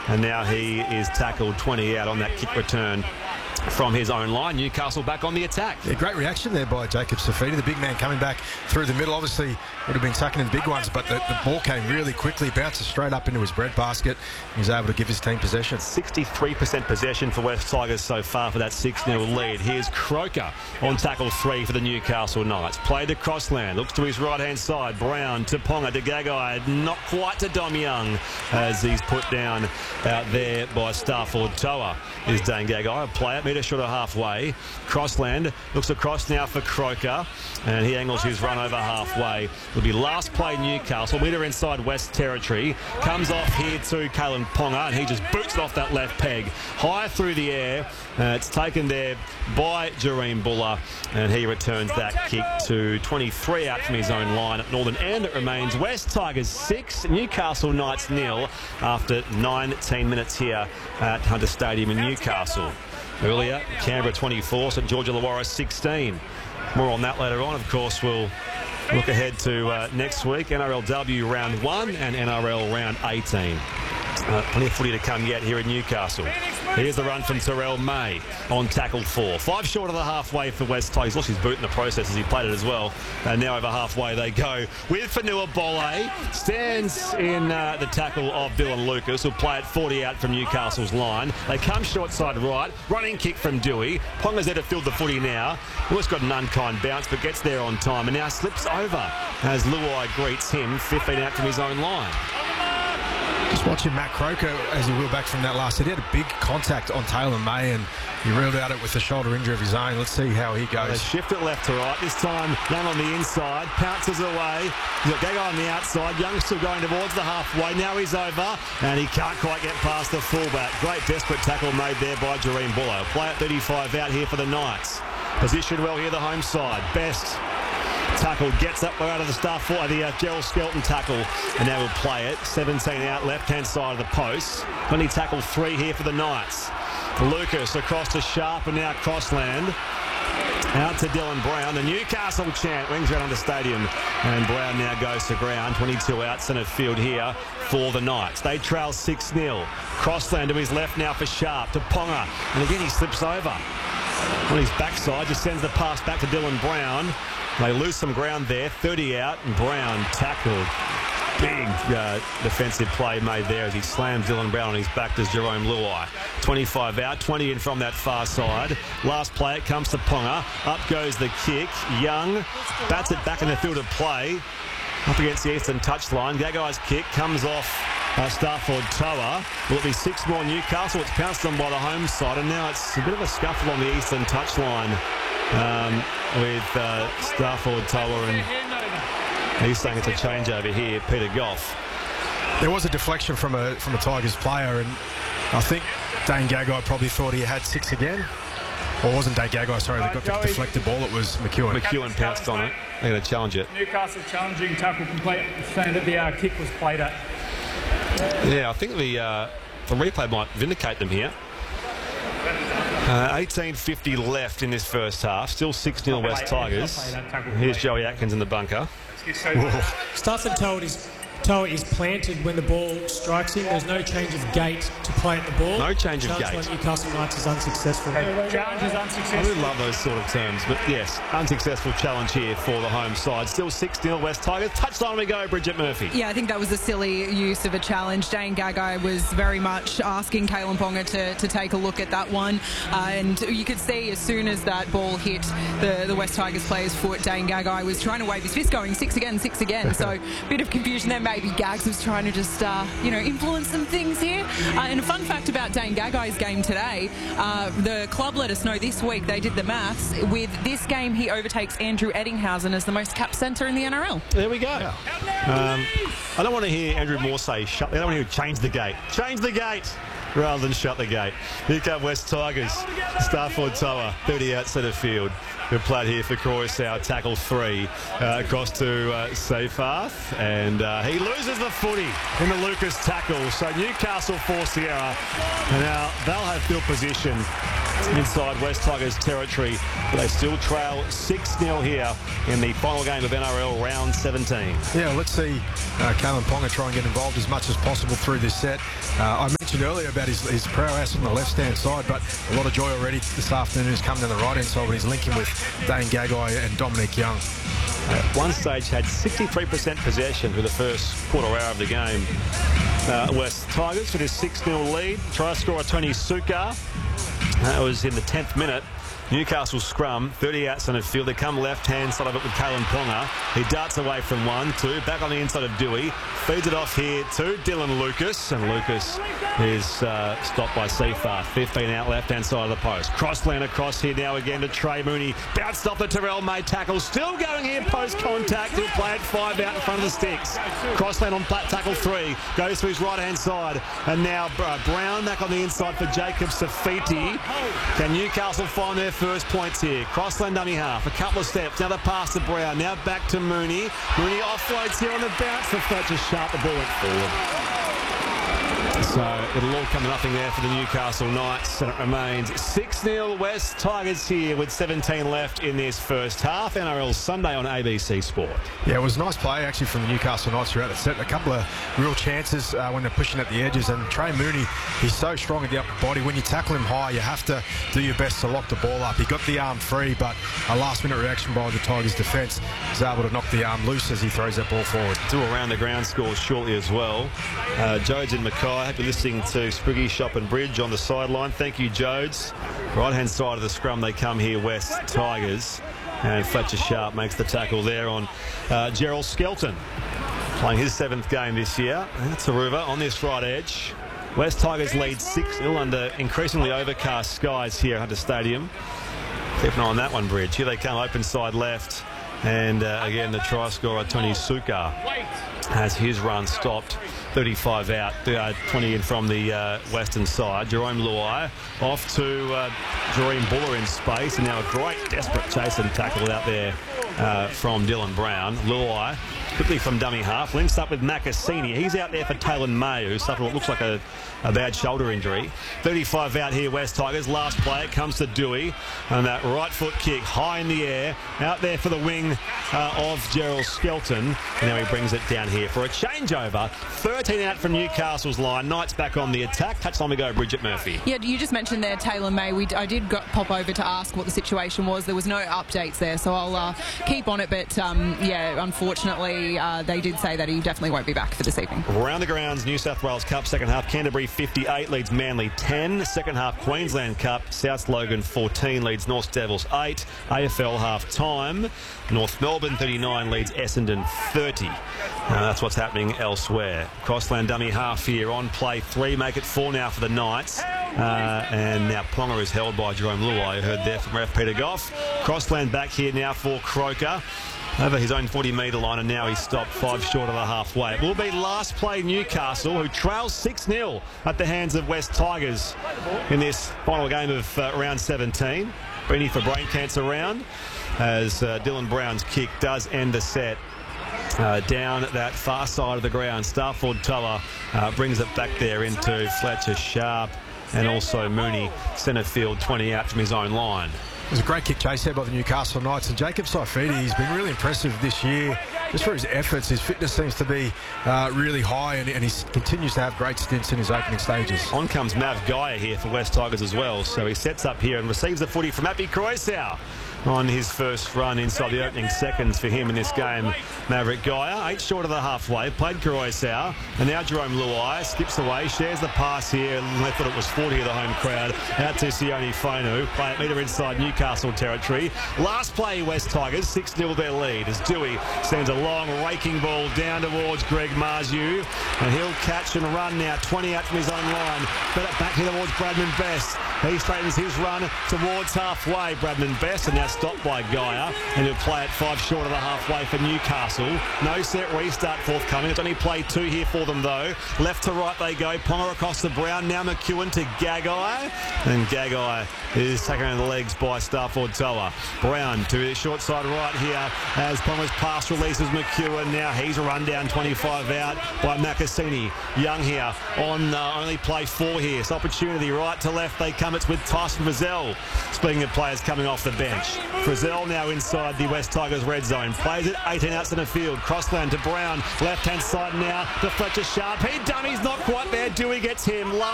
and now he is tackled 20 out on that kick return from his own line. Newcastle back on the attack. Yeah, great reaction there by Jacob Safidi, the big man coming back through the middle. Obviously would have been tucking in the big ones, but the ball came really quickly, bounces straight up into his breadbasket. He was able to give his team possession. 63% possession for West Tigers so far for that 6-0 lead. Here's Croker on tackle 3 for the Newcastle Knights. Played to Crossland, looks to his right-hand side. Brown to Ponga to Gagai, not quite to Dom Young as he's put down out there by Starford Toa. Is Dane Gagai, a player, metre short of halfway. Crossland looks across now for Croker, and he angles his run over halfway. Will be last play Newcastle, metre inside West Territory. Comes off here to Kalen Ponga, and he just boots it off that left peg. High through the air. It's taken there by Jareem Buller, and he returns that kick to 23 out from his own line at Northern End. It remains West Tigers 6, Newcastle Knights 0 after 19 minutes here at Hunter Stadium in Newcastle. Earlier, Canberra 24, St George Illawarra 16. More on that later on. Of course, we'll look ahead to next week, NRLW round 1 and NRL round 18. Plenty of footy to come yet here in Newcastle. Here's the run from Terrell May on tackle 4. 5 short of the halfway for West Tigers. Lost his boot in the process as he played it as well. And now over halfway they go with Fanua Bole. Stands in the tackle of Dylan Lucas, who'll play it 40 out from Newcastle's line. They come short side right. Running kick from Dewey. Ponga's there to field the footy now. Almost got an unkind bounce, but gets there on time. And now slips over as Luai greets him 15 out from his own line. Just watching Matt Croker as he wheeled back from that last hit. He had a big contact on Taylor May, and he reeled out it with a shoulder injury of his own. Let's see how he goes. They shift it left to right. This time, Young on the inside, pounces away. He's got Gagai on the outside. Young still going towards the halfway. Now he's over, and he can't quite get past the fullback. Great desperate tackle made there by Jareem Buller. Play at 35 out here for the Knights. Positioned well here, the home side. Best tackle gets up out of the Gerald Skelton tackle, and now we'll play it. 17 out, left-hand side of the post. Only tackle 3 here for the Knights. Lucas across to Sharp, and now Crossland. Out to Dylan Brown, the Newcastle chant rings around the stadium, and Brown now goes to ground. 22 out, centre field here for the Knights. They trail 6-0. Crossland to his left now for Sharp, to Ponga, and again he slips over. On his backside, just sends the pass back to Dylan Brown. They lose some ground there, 30 out, and Brown tackled. Big defensive play made there as he slams Dylan Brown on his back. Does Jerome Luai. 25 out, 20 in from that far side. Last play, it comes to Ponga. Up goes the kick. Young bats it back in the field of play. Up against the eastern touchline. Gagai's kick comes off Starford Toa. Will it be 6 more Newcastle? It's pounced on by the home side, and now it's a bit of a scuffle on the eastern touchline with Starford Toa, and he's saying it's a changeover here, Peter Goff. There was a deflection from a Tigers player, and I think Dane Gagai probably thought he had 6 again. Or it wasn't Dane Gagai, sorry, they got the deflected ball. It was McEwen. McEwen pounced on it. They're going to challenge it. Newcastle challenging tackle complete, saying that the kick was played at. Yeah, I think the replay might vindicate them here. 18:50 left in this first half. Still 6-0 West Tigers. Here's Joey Atkins in the bunker. Starford Toa is planted when the ball strikes him. There's no change of gait to play at the ball. No change of gait. Newcastle Knights is unsuccessful. Challenge is unsuccessful. I really love those sort of terms, but yes, unsuccessful challenge here for the home side. Still 6-0 West Tigers. Touchline we go, Bridget Murphy. Yeah, I think that was a silly use of a challenge. Dane Gagai was very much asking Kalen Ponga to take a look at that one, and you could see as soon as that ball hit the West Tigers player's foot, Dane Gagai was trying to wave his fist, going 6 again, 6 again. So a bit of confusion there. Maybe Gags was trying to just influence some things here. And a fun fact about Dane Gagai's game today, the club let us know this week, they did the maths, with this game he overtakes Andrew Eddinghausen as the most cap centre in the NRL. There we go. Yeah. I don't want to hear Andrew Moore say shut. I don't want to hear change the gate. Change the gate. rather than shut the gate. Here come West Tigers. Starford Toa, 30 out centre field. Good play here for Croissau. Tackle 3 across to Seyfarth, and he loses the footy in the Lucas tackle. So Newcastle force the error, and now they'll have field position inside West Tigers territory, but they still trail 6-0 here in the final game of NRL round 17. Yeah, let's see Kalyn Ponga try and get involved as much as possible through this set. I mentioned earlier about his prowess on the left-hand side, but a lot of joy already this afternoon. He's coming down the right-hand side, but he's linking with Dane Gagai and Dominic Young. At one stage had 63% possession for the first quarter hour of the game. West Tigers with his 6-0 lead. Try scorer Tony Suka. That was in the 10th minute. Newcastle scrum, 30 out centre field. They come left-hand side of it with Kalyn Ponga. He darts away from 1, 2, back on the inside of Dewey. Feeds it off here to Dylan Lucas, and Lucas is stopped by Seyfarth. 15 out left-hand side of the post. Crossland across here now again to Trey Mooney. Bounced off the Terrell May tackle. Still going here post-contact. He'll play it 5 out in front of the sticks. Crossland on tackle 3. Goes to his right-hand side. And now Brown back on the inside for Jacob Safiti. Can Newcastle find their first points here? Crossland dummy half. A couple of steps. Now the pass to Brown. Now back to Mooney. Mooney offloads here on the bounce for Fletcher Sharp. The ball went forward. So it'll all come to nothing there for the Newcastle Knights, and it remains 6-0 West Tigers here with 17 left in this first half. NRL Sunday on ABC Sport. Yeah, it was a nice play actually from the Newcastle Knights throughout the set. A couple of real chances when they're pushing at the edges, and Trey Mooney, he's so strong at the upper body. When you tackle him high, you have to do your best to lock the ball up. He got the arm free, but a last-minute reaction by the Tigers defence is able to knock the arm loose as he throws that ball forward. 2 around the ground scores shortly as well. Jodes and Mackay. Hope you're listening to Spriggy Shop and Bridge on the sideline. Thank you, Jodes. Right-hand side of the scrum, they come here, West Tigers. And Fletcher Sharp makes the tackle there on Gerald Skelton, playing his 7th game this year. That's Aruva on this right edge. West Tigers lead 6-0 under increasingly overcast skies here at Hunter Stadium. Keep an eye on that one, Bridge. Here they come, open side left. And again, the try scorer, Tony Suka, has his run stopped. 35 out, 20 in from the western side. Jerome Luai off to Jareem Buller in space, and now a great desperate chase and tackle out there from Dylan Brown. Luai quickly from dummy half, links up with Macassini. He's out there for Taylor May, who suffered what looks like a bad shoulder injury. 35 out here, West Tigers. Last play, it comes to Dewey, and that right foot kick high in the air, out there for the wing of Gerald Skelton. And now he brings it down here for a changeover. 13 out from Newcastle's line. Knights back on the attack. Touchline we go, Bridget Murphy. Yeah, you just mentioned there Taylor May. I did pop over to ask what the situation was. There was no updates there, so I'll keep on it. But yeah, unfortunately, they did say that he definitely won't be back for this evening. Around the grounds, New South Wales Cup second half. Canterbury 58 leads Manly 10. Second half Queensland Cup, South Logan 14 leads North Devils 8. AFL half time, North Melbourne 39 leads Essendon 30. That's what's happening elsewhere. Crossland dummy half here on play 3, make it 4 now for the Knights. And now Ponga is held by Jerome Luai. I heard there from ref Peter Goff. Crossland back here now for Croker. Over his own 40-metre line, and now he's stopped 5 short of the halfway. It will be last play Newcastle, who trails 6-0 at the hands of West Tigers in this final game of round 17. Beanie for brain cancer round, as Dylan Brown's kick does end the set. Down that far side of the ground. Starford Toa brings it back there into Fletcher Sharp, and also Mooney, centre field, 20 out from his own line. It was a great kick chase there by the Newcastle Knights, and Jacob Saifiti, he's been really impressive this year just for his efforts. His fitness seems to be really high, and he continues to have great stints in his opening stages. On comes Mav Gaia here for West Tigers as well, so he sets up here and receives the footy from Appy Croissau on his first run inside the opening seconds for him in this game. Maverick Gaia, 8 short of the halfway, played Croissau, and now Jerome Luai skips away, shares the pass here, and they thought it was 40 of the home crowd, out to Sione Fonu, play it metre inside Newcastle territory. Last play West Tigers, 6-0 their lead, as Dewey sends a long raking ball down towards Greg Marju, and he'll catch and run now, 20 out from his own line, but it back here towards Bradman Best. He straightens his run towards halfway, Bradman Best, and now stopped by Gaia, and he'll play it 5 short of the halfway for Newcastle. No set restart forthcoming. It's only played 2 here for them, though. Left to right they go. Ponga across to Brown. Now McEwen to Gagai. And Gagai is taken around the legs by Starford Toa. Brown to the short side right here as Ponga's pass releases McEwen. Now he's run down 25 out by Macassini. Young here on only play 4 here. It's opportunity right to left. They come. It's with Tyson Frizzell. Speaking of players coming off the bench. Frizzell now inside the West Tigers red zone. Plays it 18 out centre field. Crossland to Brown. Left-hand side now to Fletcher Sharp. He dummies not quite there. Dewey gets him.